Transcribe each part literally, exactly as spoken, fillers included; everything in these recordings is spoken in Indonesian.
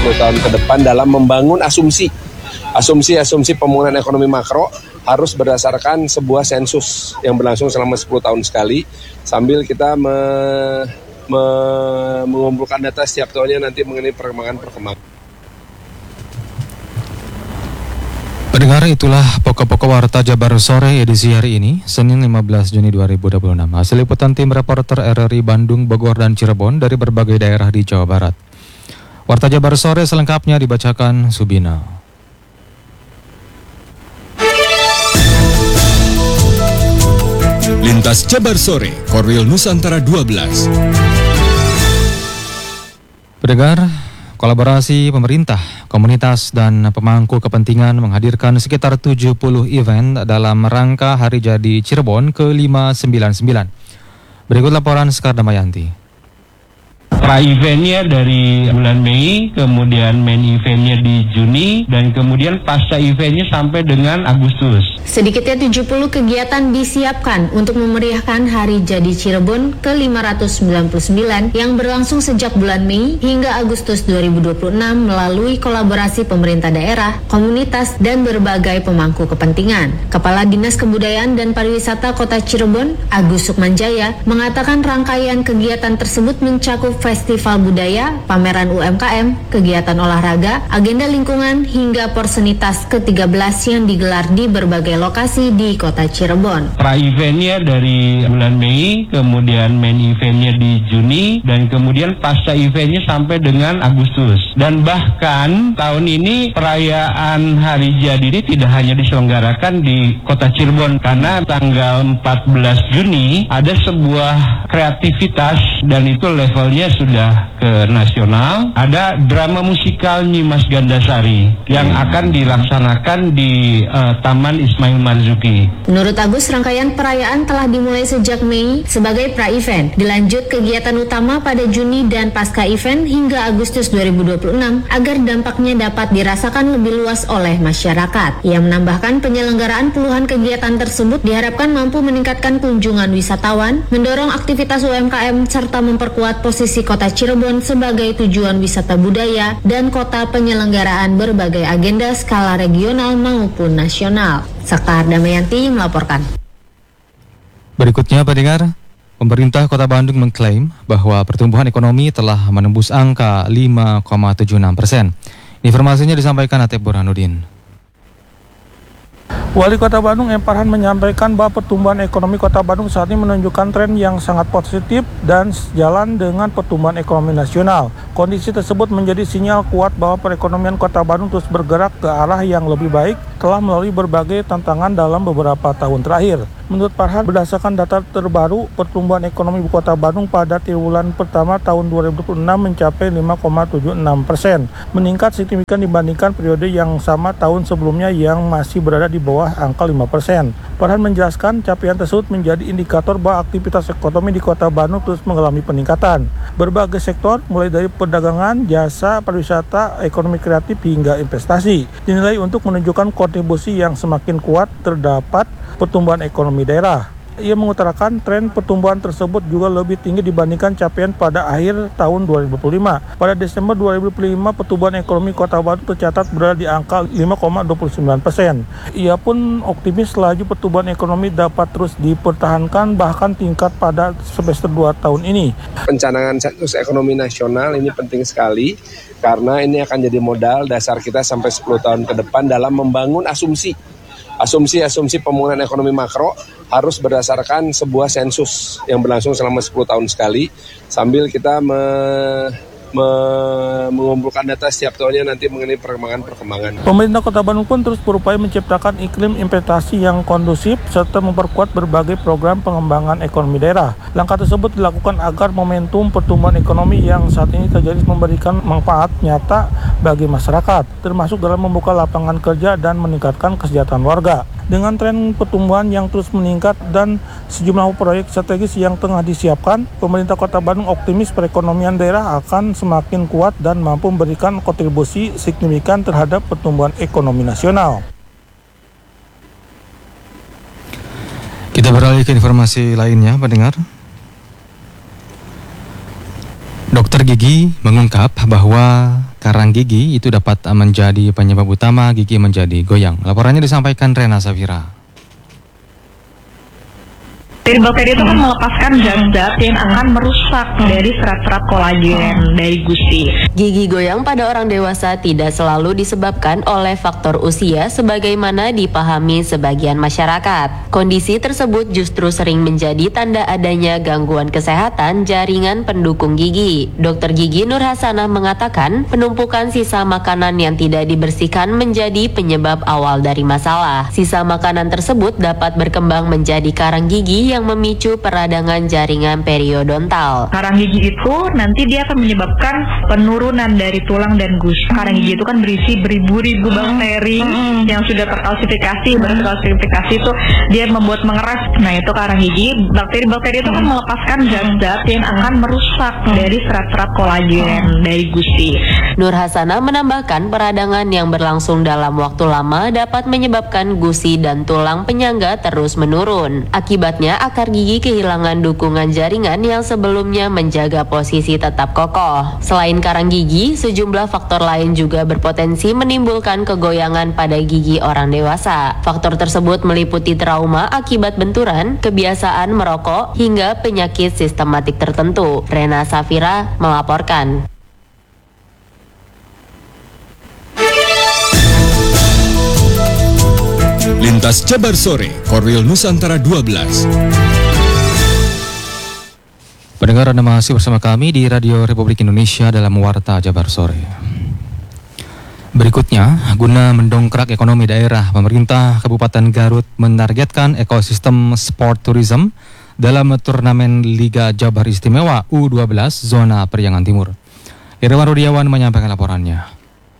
sepuluh tahun ke depan dalam membangun asumsi. Asumsi-asumsi pembangunan ekonomi makro harus berdasarkan sebuah sensus yang berlangsung selama sepuluh tahun sekali, sambil kita me, me, mengumpulkan data setiap tahunnya nanti mengenai perkembangan-perkembangan. Pendengar, itulah pokok-pokok Warta Jabar Sore edisi hari ini, Senin lima belas Juni dua ribu dua puluh enam. Hasil liputan tim reporter R R I Bandung, Bogor, dan Cirebon dari berbagai daerah di Jawa Barat. Warta Jabar Sore selengkapnya dibacakan Subina. Lintas Jabar Sore, Korwil Nusantara dua belas. Pendengar, kolaborasi pemerintah, komunitas, dan pemangku kepentingan menghadirkan sekitar tujuh puluh event dalam rangka Hari Jadi Cirebon ke lima ratus sembilan puluh sembilan. Berikut laporan Sekar Damayanti. Pra-eventnya dari bulan Mei, kemudian main eventnya di Juni, dan kemudian pasca eventnya sampai dengan Agustus. Sedikitnya tujuh puluh kegiatan disiapkan untuk memeriahkan Hari Jadi Cirebon ke lima ratus sembilan puluh sembilan yang berlangsung sejak bulan Mei hingga Agustus dua ribu dua puluh enam melalui kolaborasi pemerintah daerah, komunitas, dan berbagai pemangku kepentingan. Kepala Dinas Kebudayaan dan Pariwisata Kota Cirebon, Agus Sukmanjaya, mengatakan rangkaian kegiatan tersebut mencakup festival budaya, pameran U M K M, kegiatan olahraga, agenda lingkungan, hingga Porsenitas ke tiga belas yang digelar di berbagai lokasi di Kota Cirebon. Pra-eventnya dari bulan Mei, kemudian main eventnya di Juni, dan kemudian pasca eventnya sampai dengan Agustus. Dan bahkan tahun ini perayaan Hari Jadi ini tidak hanya diselenggarakan di Kota Cirebon, karena tanggal empat belas Juni ada sebuah kreativitas dan itu levelnya sudah ke nasional. Ada drama musikal Nyimas Gandasari yang akan dilaksanakan di uh, Taman Ismail Marzuki. Menurut Agus, rangkaian perayaan telah dimulai sejak Mei sebagai pra-event. Dilanjut kegiatan utama pada Juni dan pasca event hingga Agustus dua ribu dua puluh enam agar dampaknya dapat dirasakan lebih luas oleh masyarakat. Ia menambahkan penyelenggaraan puluhan kegiatan tersebut diharapkan mampu meningkatkan kunjungan wisatawan, mendorong aktivitas U M K M, serta memperkuat posisi Kota Cirebon sebagai tujuan wisata budaya dan kota penyelenggaraan berbagai agenda skala regional maupun nasional. Sekar Damayanti melaporkan. Berikutnya, pendengar, pemerintah Kota Bandung mengklaim bahwa pertumbuhan ekonomi telah menembus angka lima koma tujuh enam persen. Informasinya disampaikan Atep Burhanuddin. Wali Kota Bandung M. Farhan menyampaikan bahwa pertumbuhan ekonomi Kota Bandung saat ini menunjukkan tren yang sangat positif dan sejalan dengan pertumbuhan ekonomi nasional. Kondisi tersebut menjadi sinyal kuat bahwa perekonomian Kota Bandung terus bergerak ke arah yang lebih baik telah melalui berbagai tantangan dalam beberapa tahun terakhir. Menurut Farhan, berdasarkan data terbaru, pertumbuhan ekonomi Ibu Kota Bandung pada triwulan pertama tahun dua ribu dua puluh enam mencapai lima koma tujuh enam persen, meningkat signifikan dibandingkan periode yang sama tahun sebelumnya yang masih berada di bawah angka lima persen. Farhan menjelaskan capaian tersebut menjadi indikator bahwa aktivitas ekonomi di Kota Bandung terus mengalami peningkatan. Berbagai sektor, mulai dari perdagangan, jasa, pariwisata, ekonomi kreatif, hingga investasi, dinilai untuk menunjukkan kontribusi yang semakin kuat terdapat pertumbuhan ekonomi daerah. Ia mengutarakan tren pertumbuhan tersebut juga lebih tinggi dibandingkan capaian pada akhir tahun dua ribu dua puluh lima. Pada Desember dua ribu dua puluh lima, pertumbuhan ekonomi Kota Bandung tercatat berada di angka lima koma dua sembilan persen. Ia pun optimis laju pertumbuhan ekonomi dapat terus dipertahankan bahkan tingkat pada semester dua tahun ini. Pencanangan sensus ekonomi nasional ini penting sekali karena ini akan jadi modal dasar kita sampai sepuluh tahun ke depan dalam membangun asumsi. Asumsi-asumsi pembangunan ekonomi makro harus berdasarkan sebuah sensus yang berlangsung selama sepuluh tahun sekali, sambil kita me, me, mengumpulkan data setiap tahunnya nanti mengenai perkembangan-perkembangan. Pemerintah Kota Bandung pun terus berupaya menciptakan iklim investasi yang kondusif serta memperkuat berbagai program pengembangan ekonomi daerah. Langkah tersebut dilakukan agar momentum pertumbuhan ekonomi yang saat ini terjadi memberikan manfaat nyata bagi masyarakat, termasuk dalam membuka lapangan kerja dan meningkatkan kesejahteraan warga. Dengan tren pertumbuhan yang terus meningkat dan sejumlah proyek strategis yang tengah disiapkan, pemerintah Kota Bandung optimis perekonomian daerah akan semakin kuat dan mampu memberikan kontribusi signifikan terhadap pertumbuhan ekonomi nasional. Kita beralih ke informasi lainnya, pendengar. Dokter gigi mengungkap bahwa karang gigi itu dapat menjadi penyebab utama gigi menjadi goyang. Laporannya disampaikan Rena Safira. Bakteri-bakteri itu kan melepaskan zat-zat yang akan merusak dari serat-serat kolagen dari gusi. Gigi goyang pada orang dewasa tidak selalu disebabkan oleh faktor usia sebagaimana dipahami sebagian masyarakat. Kondisi tersebut justru sering menjadi tanda adanya gangguan kesehatan jaringan pendukung gigi. Dokter gigi Nur Hasanah mengatakan penumpukan sisa makanan yang tidak dibersihkan menjadi penyebab awal dari masalah. Sisa makanan tersebut dapat berkembang menjadi karang gigi yang yang memicu peradangan jaringan periodontal. Karang gigi itu nanti dia akan menyebabkan penurunan dari tulang dan gusi. Karang gigi itu kan berisi beribu-ribu bakteri hmm. yang sudah terkalsifikasi. Hmm. Berkalsifikasi itu dia membuat mengeras. Nah itu karang gigi. Bakteri-bakteri itu kan melepaskan zat-zat yang akan merusak hmm. dari serat-serat kolagen hmm. dari gusi. Nur Hasanah menambahkan peradangan yang berlangsung dalam waktu lama dapat menyebabkan gusi dan tulang penyangga terus menurun. Akibatnya akar gigi kehilangan dukungan jaringan yang sebelumnya menjaga posisi tetap kokoh. Selain karang gigi, sejumlah faktor lain juga berpotensi menimbulkan kegoyangan pada gigi orang dewasa. Faktor tersebut meliputi trauma akibat benturan, kebiasaan merokok, hingga penyakit sistematik tertentu. Rena Safira melaporkan. Lintas Jabar Sore, Korwil Nusantara dua belas. Pendengar, Anda masih bersama kami di Radio Republik Indonesia dalam Warta Jabar Sore. Berikutnya, guna mendongkrak ekonomi daerah, pemerintah Kabupaten Garut menargetkan ekosistem sport tourism dalam turnamen Liga Jabar Istimewa U dua belas Zona Priangan Timur. Irwan Rudiawan menyampaikan laporannya.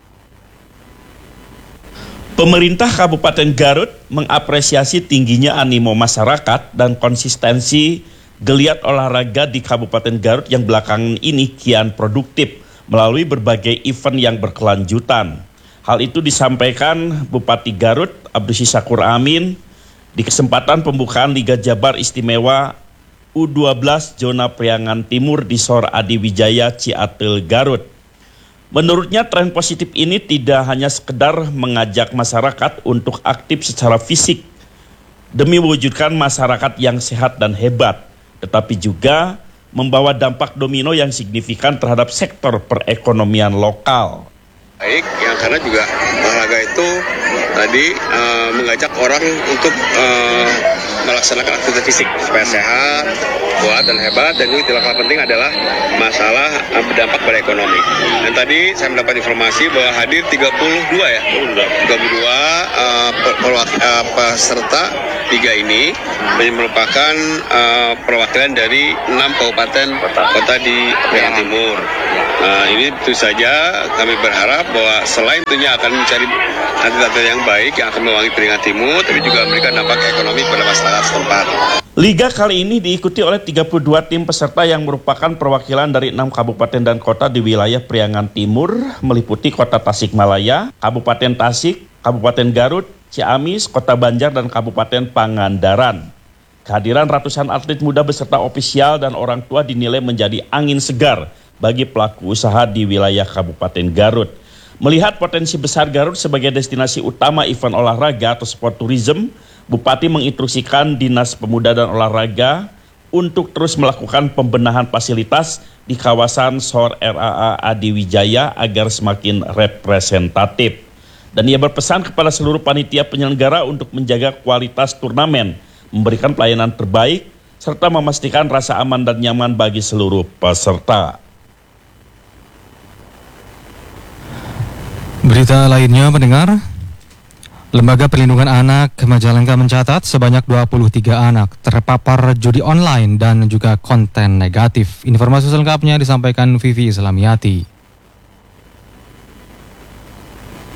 Pemerintah Kabupaten Garut mengapresiasi tingginya animo masyarakat dan konsistensi geliat olahraga di Kabupaten Garut yang belakangan ini kian produktif melalui berbagai event yang berkelanjutan. Hal itu disampaikan Bupati Garut Abdusy Syakur Amin di kesempatan pembukaan Liga Jabar Istimewa U dua belas Zona Priangan Timur di Sor Adi Wijaya, Ciatel, Garut. Menurutnya tren positif ini tidak hanya sekedar mengajak masyarakat untuk aktif secara fisik demi mewujudkan masyarakat yang sehat dan hebat, tetapi juga membawa dampak domino yang signifikan terhadap sektor perekonomian lokal. Baik, ya karena juga olahraga itu tadi uh, mengajak orang untuk uh, melaksanakan aktivitas fisik supaya sehat, kuat dan hebat, dan itu tidak kalah penting adalah masalah uh, berdampak pada ekonomi. Dan tadi saya mendapat informasi bahwa hadir tiga puluh dua ya, tiga puluh dua uh, perwak- uh, peserta liga ini merupakan uh, perwakilan dari enam kabupaten kota di Priangan Timur. Nah, ini tentu saja kami berharap bahwa selain tentunya akan mencari atlet-atlet yang baik yang akan mewangi Priangan Timur, tapi juga memberikan dampak ekonomi pada masyarakat setempat. Liga kali ini diikuti oleh tiga puluh dua tim peserta yang merupakan perwakilan dari enam kabupaten dan kota di wilayah Priangan Timur, meliputi Kota Tasikmalaya, Kabupaten Tasik, Kabupaten Garut, Ciamis, Kota Banjar, dan Kabupaten Pangandaran. Kehadiran ratusan atlet muda beserta ofisial dan orang tua dinilai menjadi angin segar bagi pelaku usaha di wilayah Kabupaten Garut. Melihat potensi besar Garut sebagai destinasi utama event olahraga atau sport tourism, Bupati menginstruksikan Dinas Pemuda dan Olahraga untuk terus melakukan pembenahan fasilitas di kawasan Sor R A A Adi Wijaya agar semakin representatif. Dan ia berpesan kepada seluruh panitia penyelenggara untuk menjaga kualitas turnamen, memberikan pelayanan terbaik, serta memastikan rasa aman dan nyaman bagi seluruh peserta. Berita lainnya, pendengar, Lembaga Perlindungan Anak Majalengka mencatat sebanyak dua puluh tiga anak terpapar judi online dan juga konten negatif. Informasi selengkapnya disampaikan Vivi Islamiyati.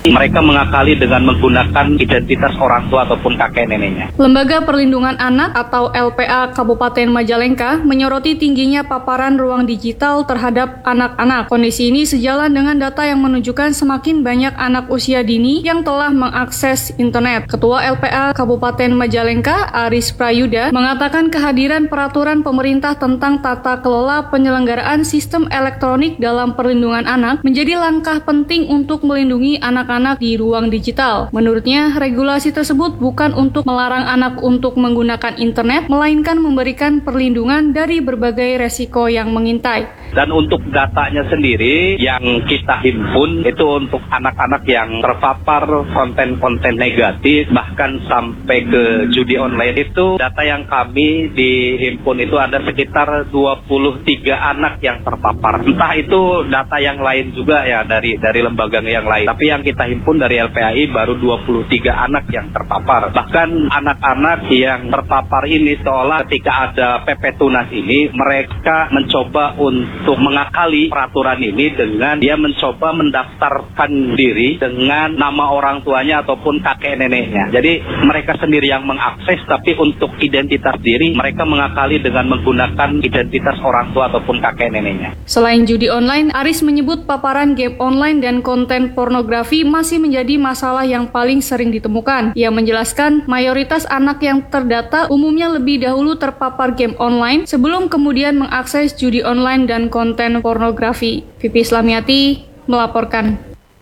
Mereka mengakali dengan menggunakan identitas orang tua ataupun kakek neneknya. Lembaga Perlindungan Anak atau L P A Kabupaten Majalengka menyoroti tingginya paparan ruang digital terhadap anak-anak. Kondisi ini sejalan dengan data yang menunjukkan semakin banyak anak usia dini yang telah mengakses internet. Ketua L P A Kabupaten Majalengka, Aris Prayuda, mengatakan kehadiran peraturan pemerintah tentang tata kelola penyelenggaraan sistem elektronik dalam perlindungan anak menjadi langkah penting untuk melindungi anak-anak di ruang digital. Menurutnya, regulasi tersebut bukan untuk melarang anak untuk menggunakan internet, melainkan memberikan perlindungan dari berbagai resiko yang mengintai. Dan untuk datanya sendiri yang kita himpun itu untuk anak-anak yang terpapar konten-konten negatif, bahkan sampai ke judi online itu, data yang kami dihimpun itu ada sekitar dua puluh tiga anak yang terpapar. Entah itu data yang lain juga ya dari dari lembaga yang lain. Tapi yang kita himpun dari L P A I baru dua puluh tiga anak yang terpapar. Bahkan anak-anak yang terpapar ini seolah ketika ada P P Tunas ini mereka mencoba untuk mengakali peraturan ini dengan dia mencoba mendaftarkan diri dengan nama orang tuanya ataupun kakek neneknya. Jadi mereka sendiri yang mengakses, tapi untuk identitas diri mereka mengakali dengan menggunakan identitas orang tua ataupun kakek neneknya. Selain judi online, Aris menyebut paparan game online dan konten pornografi masih menjadi masalah yang paling sering ditemukan. Ia menjelaskan mayoritas anak yang terdata umumnya lebih dahulu terpapar game online sebelum kemudian mengakses judi online dan konten pornografi. Vivi Islamiati melaporkan.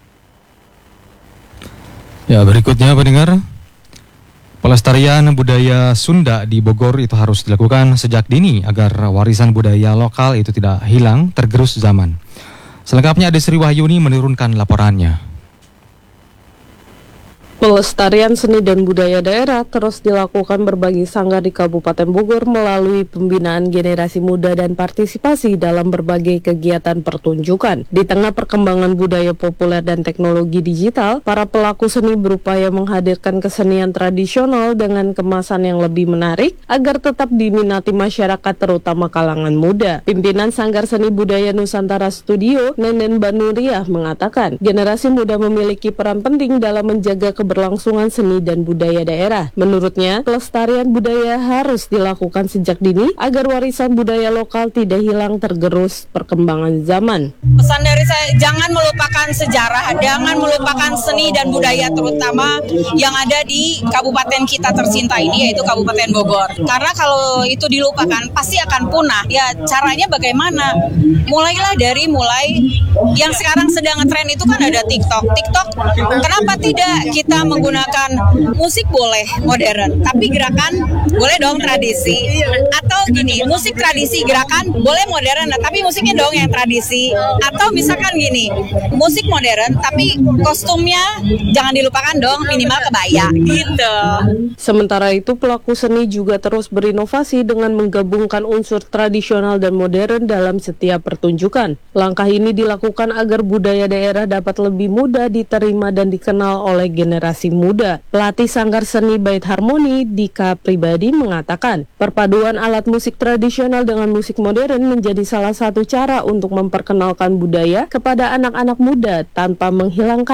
Ya, berikutnya pendengar. Pelestarian budaya Sunda di Bogor itu harus dilakukan sejak dini agar warisan budaya lokal itu tidak hilang tergerus zaman. Selengkapnya Ade Sri Wahyuni menurunkan laporannya. Pelestarian seni dan budaya daerah terus dilakukan berbagai sanggar di Kabupaten Bogor melalui pembinaan generasi muda dan partisipasi dalam berbagai kegiatan pertunjukan. Di tengah perkembangan budaya populer dan teknologi digital, para pelaku seni berupaya menghadirkan kesenian tradisional dengan kemasan yang lebih menarik agar tetap diminati masyarakat terutama kalangan muda. Pimpinan Sanggar Seni Budaya Nusantara Studio, Nenen Banuriah, mengatakan generasi muda memiliki peran penting dalam menjaga keberlangsungan keberlangsungan seni dan budaya daerah. Menurutnya, pelestarian budaya harus dilakukan sejak dini agar warisan budaya lokal tidak hilang tergerus perkembangan zaman. Pesan dari saya, jangan melupakan sejarah, jangan melupakan seni dan budaya terutama yang ada di kabupaten kita tercinta ini, yaitu Kabupaten Bogor. Karena kalau itu dilupakan, pasti akan punah. Ya, caranya bagaimana? Mulailah dari mulai yang sekarang sedang ngetren itu kan ada TikTok. TikTok, kenapa tidak kita menggunakan musik boleh modern, tapi gerakan boleh dong tradisi. Atau gini, musik tradisi gerakan boleh modern, tapi musiknya dong yang tradisi. Atau misalkan gini, musik modern tapi kostumnya jangan dilupakan dong, minimal kebaya gitu. Sementara itu pelaku seni juga terus berinovasi dengan menggabungkan unsur tradisional dan modern dalam setiap pertunjukan. Langkah ini dilakukan agar budaya daerah dapat lebih mudah diterima dan dikenal oleh generasi muda. Pelatih Sanggar Seni Bait Harmoni, Dika Pribadi, mengatakan perpaduan alat musik tradisional dengan musik modern menjadi salah satu cara untuk memperkenalkan budaya kepada anak-anak muda tanpa menghilangkan